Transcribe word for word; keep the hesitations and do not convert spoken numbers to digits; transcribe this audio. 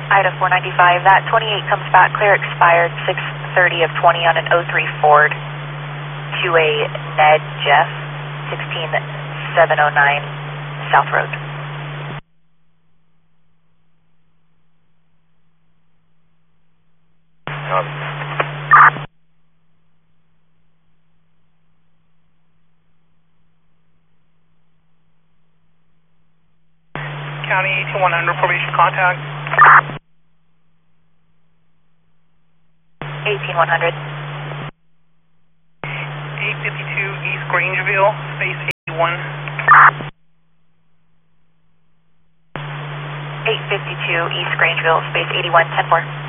Ida four ninety-five, that twenty-eight comes back clear expired six thirty of twenty on an oh three Ford to a Ned Jeff sixteen seven oh nine South Road. Um. County eighteen one hundred, probation contact. eighteen one hundred. eight fifty-two East Grangeville, space eighty-one. eight fifty-two East Grangeville, space eighty-one, ten four.